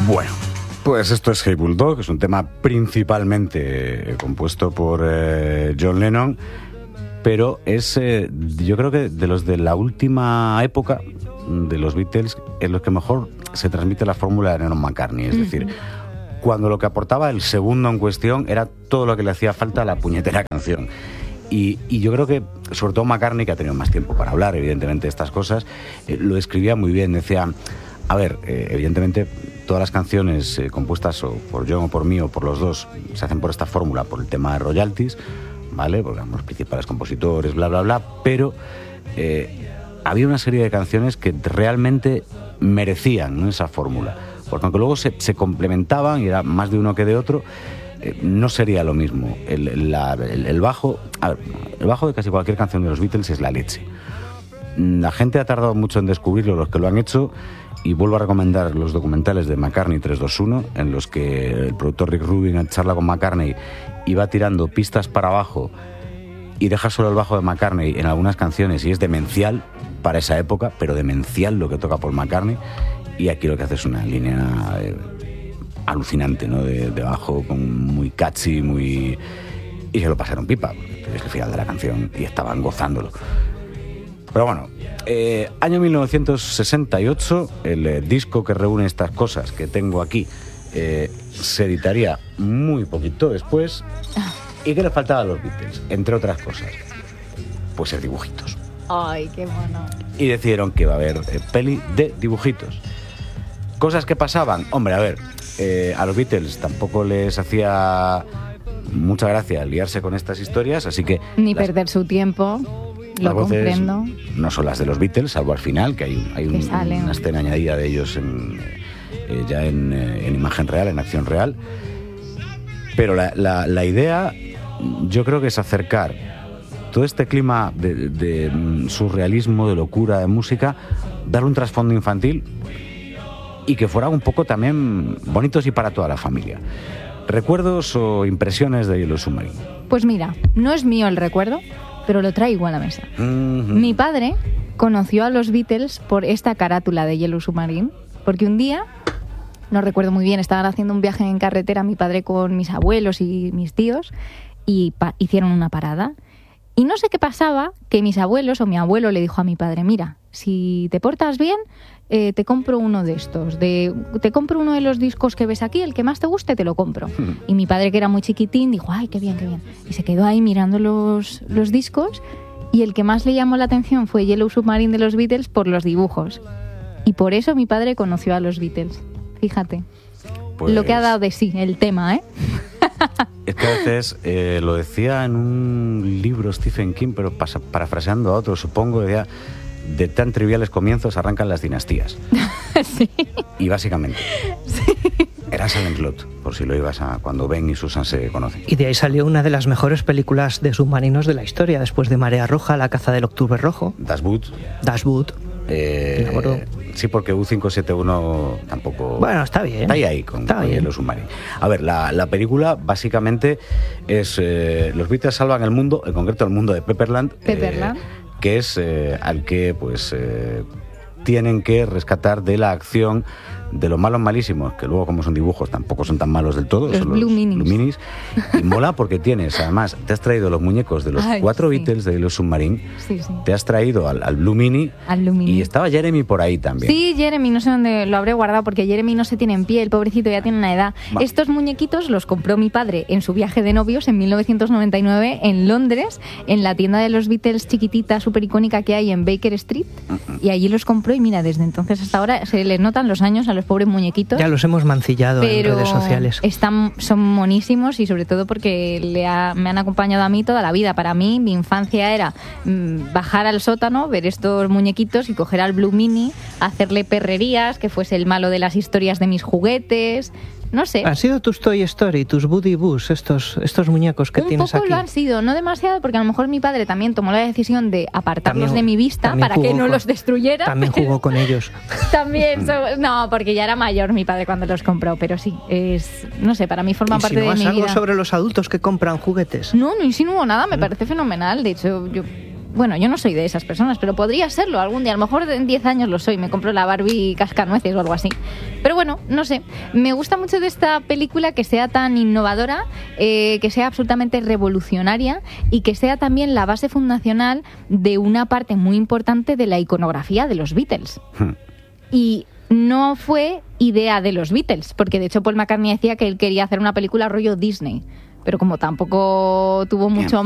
Bueno, pues esto es Hey Bulldog, es un tema principalmente compuesto por John Lennon, pero es, yo creo que de los de la última época de los Beatles, en los que mejor se transmite la fórmula de Lennon-McCartney, es decir, cuando lo que aportaba el segundo en cuestión era todo lo que le hacía falta a la puñetera canción. Y yo creo que, sobre todo McCartney, que ha tenido más tiempo para hablar, evidentemente, de estas cosas, lo escribía muy bien. Decía, a ver, evidentemente, todas las canciones compuestas o por John o por mí o por los dos se hacen por esta fórmula, por el tema de royalties, ¿vale? Porque los principales compositores, bla, bla, bla, pero había una serie de canciones que realmente merecían, ¿no?, esa fórmula. Porque aunque luego se complementaban y era más de uno que de otro, no sería lo mismo. El bajo, a ver, el bajo de casi cualquier canción de los Beatles es la leche. La gente ha tardado mucho en descubrirlo, los que lo han hecho, y vuelvo a recomendar los documentales de McCartney 321, en los que el productor Rick Rubin charla con McCartney y va tirando pistas para abajo y deja solo el bajo de McCartney en algunas canciones, y es demencial para esa época, pero demencial lo que toca Paul McCartney. Y aquí lo que hace es una línea alucinante, ¿no?, de bajo, muy catchy, muy... y se lo pasaron pipa, porque es el final de la canción y estaban gozándolo. Pero bueno, año 1968, el disco que reúne estas cosas que tengo aquí se editaría muy poquito después. ¿Y qué le faltaba a los Beatles? Entre otras cosas, pues ser dibujitos. ¡Ay, qué bueno! Y decidieron que iba a haber peli de dibujitos. Cosas que pasaban, hombre, a ver, a los Beatles tampoco les hacía mucha gracia liarse con estas historias, así que... Ni perder su tiempo, lo comprendo. No son las de los Beatles, salvo al final, que hay una escena añadida de ellos ya en imagen real, en acción real. Pero la idea, yo creo que es acercar todo este clima de surrealismo, de locura, de música, darle un trasfondo infantil y que fuera un poco también bonitos y para toda la familia. ¿Recuerdos o impresiones de Yellow Submarine? Pues mira, no es mío el recuerdo, pero lo traigo a la mesa. Mi padre conoció a los Beatles por esta carátula de Yellow Submarine, porque un día, no recuerdo muy bien, estaban haciendo un viaje en carretera mi padre con mis abuelos y mis tíos y hicieron una parada. Y no sé qué pasaba, que mis abuelos o mi abuelo le dijo a mi padre, mira, si te portas bien, te compro uno de estos, te compro uno de los discos que ves aquí, el que más te guste te lo compro. Y mi padre, que era muy chiquitín, dijo, ay, qué bien, qué bien. Y se quedó ahí mirando los discos, y el que más le llamó la atención fue Yellow Submarine de los Beatles por los dibujos. Y por eso mi padre conoció a los Beatles. Fíjate, pues... lo que ha dado de sí el tema, ¿eh? Es que a veces, lo decía en un libro Stephen King, pero parafraseando a otro, supongo, decía, de tan triviales comienzos arrancan las dinastías. Sí. Y básicamente, sí, era Silent Lot, por si lo ibas a... cuando Ben y Susan se conocen. Y de ahí salió una de las mejores películas de submarinos de la historia, después de Marea Roja, La caza del octubre rojo. Das Boot. Sí, porque U571 tampoco... Bueno, está bien. Está ahí con Yellow Submarine. A ver, la película básicamente es... los Beatles salvan el mundo, en concreto el mundo de Pepperland. Que es al que pues tienen que rescatar de la acción de los malos malísimos, que luego, como son dibujos, tampoco son tan malos del todo, son los Blue Minis. Y mola porque tienes, además, te has traído los muñecos de los 4 sí. Beatles de Yellow Submarine, sí. Te has traído al Blue Mini, y estaba Jeremy por ahí también. Sí, Jeremy, no sé dónde lo habré guardado, porque Jeremy no se tiene en pie, el pobrecito ya tiene una edad. Estos muñequitos los compró mi padre en su viaje de novios en 1999 en Londres, en la tienda de los Beatles chiquitita, súper icónica que hay en Baker Street, y allí los compró, y mira, desde entonces hasta ahora se les notan los años a los pobres muñequitos. Ya los hemos mancillado en redes sociales. Son monísimos, y sobre todo porque me han acompañado a mí toda la vida. Para mí, mi infancia era bajar al sótano, ver estos muñequitos y coger al Blue Mini, hacerle perrerías, que fuese el malo de las historias de mis juguetes. No sé. ¿Han sido tus Toy Story, tus Woody Bus, estos muñecos que tienes aquí? Un poco lo han sido, no demasiado, porque a lo mejor mi padre también tomó la decisión de apartarlos de mi vista para que no los destruyera. También jugó con ellos. También, no, porque ya era mayor mi padre cuando los compró, pero sí, no sé, para mí forma parte de mi vida. ¿Algo sobre los adultos que compran juguetes? No insinúo nada, me parece fenomenal. De hecho, yo Bueno, yo no soy de esas personas, pero podría serlo algún día. A lo mejor en 10 años lo soy. Me compro la Barbie cascanueces o algo así. Pero bueno, no sé. Me gusta mucho de esta película que sea tan innovadora, que sea absolutamente revolucionaria y que sea también la base fundacional de una parte muy importante de la iconografía de los Beatles. Y no fue idea de los Beatles, porque de hecho Paul McCartney decía que él quería hacer una película rollo Disney, pero como tampoco tuvo mucho